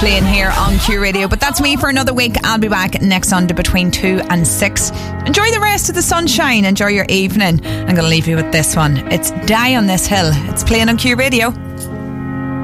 playing here on Q Radio. But that's me for another week. I'll be back next Sunday between 2 and 6. Enjoy the rest of the sunshine. Enjoy your evening. I'm going to leave you with this one. It's Die on This Hill. It's playing on Q Radio.